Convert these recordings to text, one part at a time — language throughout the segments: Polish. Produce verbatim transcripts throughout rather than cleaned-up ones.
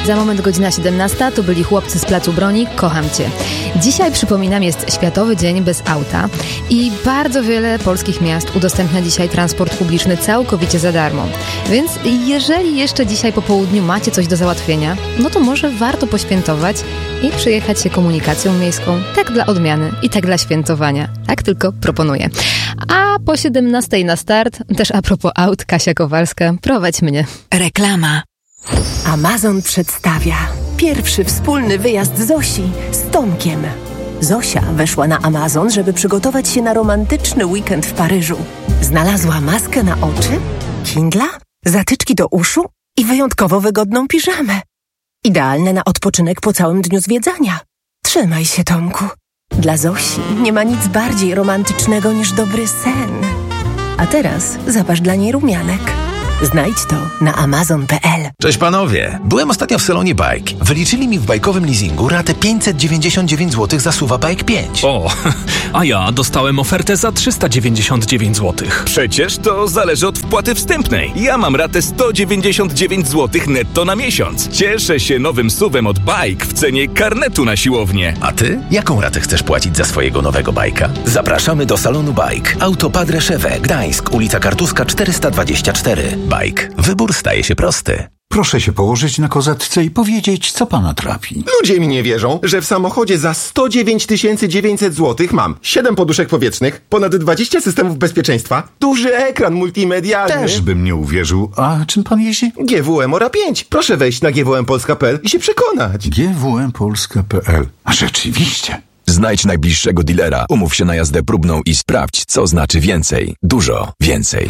Za moment godzina siedemnasta, to byli chłopcy z Placu Broni, Kocham Cię. Dzisiaj, przypominam, jest Światowy Dzień bez auta i bardzo wiele polskich miast udostępnia dzisiaj transport publiczny całkowicie za darmo. Więc jeżeli jeszcze dzisiaj po południu macie coś do załatwienia, no to może warto poświętować i przyjechać się komunikacją miejską, tak dla odmiany i tak dla świętowania. Tak tylko proponuję. A po siedemnastej na start, też a propos aut, Kasia Kowalska, prowadź mnie. Reklama. Amazon przedstawia pierwszy wspólny wyjazd Zosi z Tomkiem. Zosia weszła na Amazon, żeby przygotować się na romantyczny weekend w Paryżu. Znalazła maskę na oczy, Kindla, zatyczki do uszu i wyjątkowo wygodną piżamę. Idealne na odpoczynek po całym dniu zwiedzania. Trzymaj się, Tomku. Dla Zosi nie ma nic bardziej romantycznego niż dobry sen. A teraz zaparz dla niej rumianek. Znajdź to na amazon kropka p l. Cześć panowie, byłem ostatnio w salonie Bike. Wyliczyli mi w bajkowym leasingu ratę pięćset dziewięćdziesiąt dziewięć złotych za SUV-a Bike pięć. O, a ja dostałem ofertę za trzysta dziewięćdziesiąt dziewięć złotych. Przecież to zależy od wpłaty wstępnej. Ja mam ratę sto dziewięćdziesiąt dziewięć złotych netto na miesiąc. Cieszę się nowym SUV-em od Bike w cenie karnetu na siłownię. A ty? Jaką ratę chcesz płacić za swojego nowego bajka? Zapraszamy do salonu Bike. Auto Padre Cheve, Gdańsk, ulica Kartuska czterysta dwadzieścia cztery. Bike. Wybór staje się prosty. Proszę się położyć na kozetce i powiedzieć, co pana trapi. Ludzie mi nie wierzą, że w samochodzie za sto dziewięć tysięcy dziewięćset złotych mam siedem poduszek powietrznych, ponad dwadzieścia systemów bezpieczeństwa, duży ekran multimedialny. Też bym nie uwierzył. A czym pan jeździ? G W M Ora pięć. Proszę wejść na g w m polska kropka p l i się przekonać. G W M polska kropka p l. A rzeczywiście. Znajdź najbliższego dealera, umów się na jazdę próbną i sprawdź, co znaczy więcej. Dużo więcej.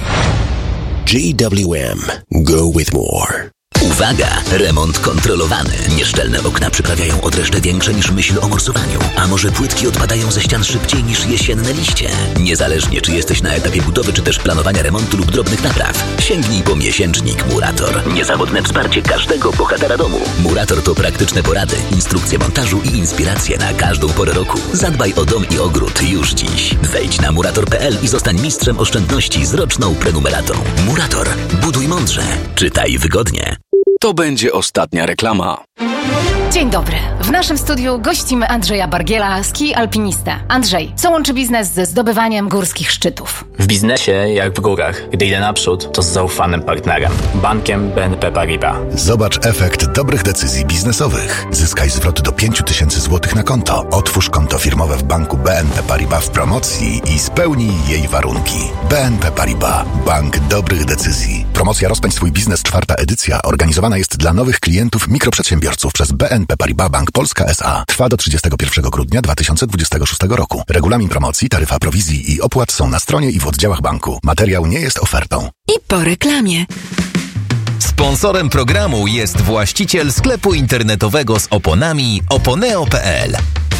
G W M. Go with more. Uwaga! Remont kontrolowany. Nieszczelne okna przyprawiają odreszcze większe niż myśl o morsowaniu. A może płytki odpadają ze ścian szybciej niż jesienne liście? Niezależnie, czy jesteś na etapie budowy, czy też planowania remontu lub drobnych napraw, sięgnij po miesięcznik Murator. Niezawodne wsparcie każdego bohatera domu. Murator to praktyczne porady, instrukcje montażu i inspiracje na każdą porę roku. Zadbaj o dom i ogród już dziś. Wejdź na murator kropka p l i zostań mistrzem oszczędności z roczną prenumeratą. Murator. Buduj mądrze. Czytaj wygodnie. To będzie ostatnia reklama. Dzień dobry. W naszym studiu gościmy Andrzeja Bargiela, ski alpinistę. Andrzej, co łączy biznes ze zdobywaniem górskich szczytów? W biznesie, jak w górach, gdy idę naprzód, to z zaufanym partnerem, bankiem B N P Paribas. Zobacz efekt dobrych decyzji biznesowych. Zyskaj zwrot do pięć tysięcy złotych na konto. Otwórz konto firmowe w banku B N P Paribas w promocji i spełnij jej warunki. B N P Paribas. Bank dobrych decyzji. Promocja Rozpędź swój biznes, czwarta edycja, organizowana jest dla nowych klientów mikroprzedsiębiorców przez B N P Paribas Bank Polska S A. Trwa do trzydziestego pierwszego grudnia dwa tysiące dwudziestego szóstego roku. Regulamin promocji, taryfa prowizji i opłat są na stronie i w oddziałach banku. Materiał nie jest ofertą. I po reklamie. Sponsorem programu jest właściciel sklepu internetowego z oponami oponeo kropka p l.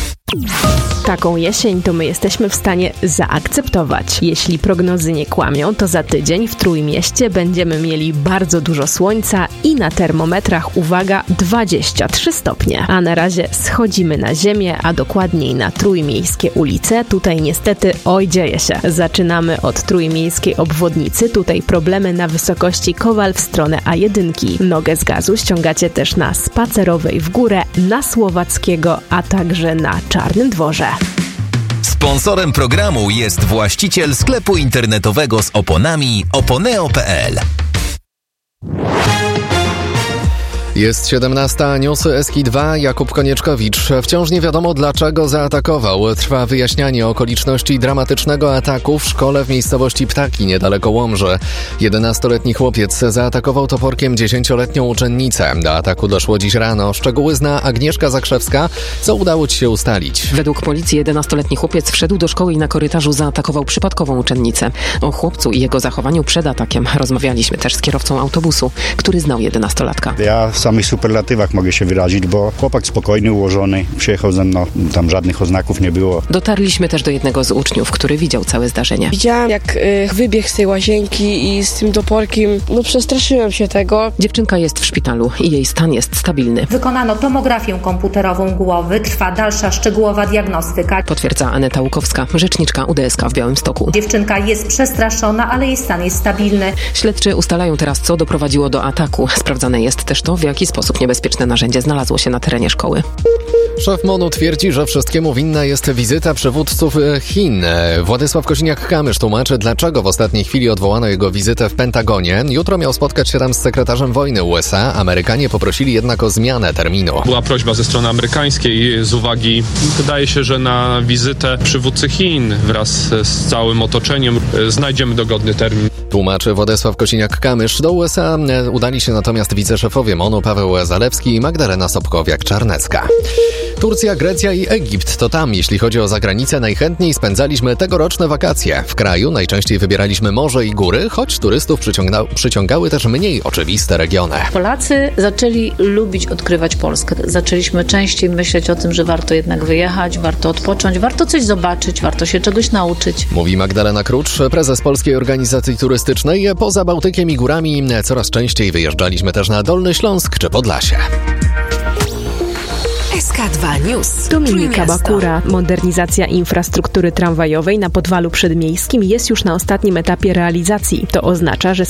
Taką jesień to my jesteśmy w stanie zaakceptować. Jeśli prognozy nie kłamią, to za tydzień w Trójmieście będziemy mieli bardzo dużo słońca i na termometrach, uwaga, dwadzieścia trzy stopnie. A na razie schodzimy na ziemię, a dokładniej na trójmiejskie ulice. Tutaj niestety, oj, dzieje się. Zaczynamy od trójmiejskiej obwodnicy. Tutaj problemy na wysokości Kowal w stronę A jeden. Nogę z gazu ściągacie też na Spacerowej w górę, na Słowackiego, a także na Czarnym Dworze. Sponsorem programu jest właściciel sklepu internetowego z oponami oponeo kropka p l. Jest siedemnasta, newsy S K I dwa, Jakub Konieczkowicz. Wciąż nie wiadomo, dlaczego zaatakował. Trwa wyjaśnianie okoliczności dramatycznego ataku w szkole w miejscowości Ptaki, niedaleko Łomży. jedenastoletni chłopiec zaatakował toporkiem dziesięcioletnią uczennicę. Do ataku doszło dziś rano. Szczegóły zna Agnieszka Zakrzewska. Co udało ci się ustalić? Według policji jedenastoletni chłopiec wszedł do szkoły i na korytarzu zaatakował przypadkową uczennicę. O chłopcu i jego zachowaniu przed atakiem rozmawialiśmy też z kierowcą autobusu, który znał jedenastolatka. Ja w samych superlatywach mogę się wyrazić, bo chłopak spokojny, ułożony, przyjechał ze mną, tam żadnych oznaków nie było. Dotarliśmy też do jednego z uczniów, który widział całe zdarzenie. Widziałam, jak y, wybiegł z tej łazienki i z tym toporkiem, no przestraszyłem się tego. Dziewczynka jest w szpitalu i jej stan jest stabilny. Wykonano tomografię komputerową głowy, trwa dalsza szczegółowa diagnostyka. Potwierdza Aneta Łukowska, rzeczniczka U D S K w Białymstoku. Dziewczynka jest przestraszona, ale jej stan jest stabilny. Śledczy ustalają teraz, co doprowadziło do ataku. Sprawdzane jest też to, w jak jaki sposób niebezpieczne narzędzie znalazło się na terenie szkoły. Szef MONU twierdzi, że wszystkiemu winna jest wizyta przywódców Chin. Władysław Kosiniak-Kamysz tłumaczy, dlaczego w ostatniej chwili odwołano jego wizytę w Pentagonie. Jutro miał spotkać się tam z sekretarzem wojny U S A. Amerykanie poprosili jednak o zmianę terminu. Była prośba ze strony amerykańskiej z uwagi, wydaje się, że na wizytę przywódcy Chin wraz z całym otoczeniem znajdziemy dogodny termin. Tłumaczy Władysław Kosiniak-Kamysz. Do U S A udali się natomiast wiceszefowie MONU Paweł Zalewski i Magdalena Sobkowiak-Czarnecka. Turcja, Grecja i Egipt to tam, jeśli chodzi o zagranicę, najchętniej spędzaliśmy tegoroczne wakacje. W kraju najczęściej wybieraliśmy morze i góry, choć turystów przyciąga- przyciągały też mniej oczywiste regiony. Polacy zaczęli lubić odkrywać Polskę. Zaczęliśmy częściej myśleć o tym, że warto jednak wyjechać, warto odpocząć, warto coś zobaczyć, warto się czegoś nauczyć. Mówi Magdalena Krucz, prezes Polskiej Organizacji Turystycznej. Poza Bałtykiem i górami coraz częściej wyjeżdżaliśmy też na Dolny Śląsk czy Podlasie. S K dwa News. Dominika Bakura. Modernizacja infrastruktury tramwajowej na Podwalu Przedmiejskim jest już na ostatnim etapie realizacji. To oznacza, że